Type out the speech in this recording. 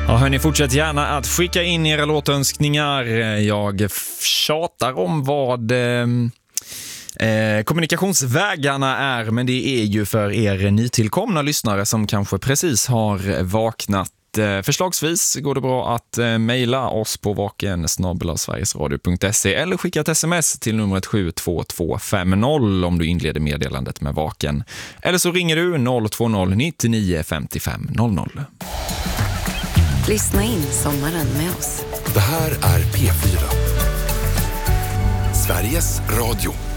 Ja, hörni, fortsätt gärna att skicka in era låtönskningar. Jag tjatar om vad kommunikationsvägarna är, men det är ju för er nytillkomna lyssnare som kanske precis har vaknat. Förslagsvis går det bra att mejla oss på vaken@sverigesradio.se eller skicka ett sms till numret 72250 om du inleder meddelandet med vaken. Eller så ringer du 020 99 55 00. Lyssna in sommaren med oss. Det här är P4. Sveriges Radio.